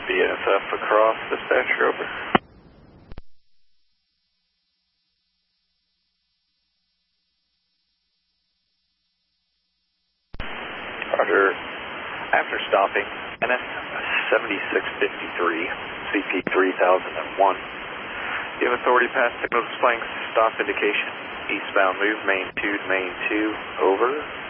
BFF across, dispatcher, over. Roger. After stopping, NS 7653, CP 3001. You have authority past signal displaying stop indication. Eastbound move, main 2 to main 2, over.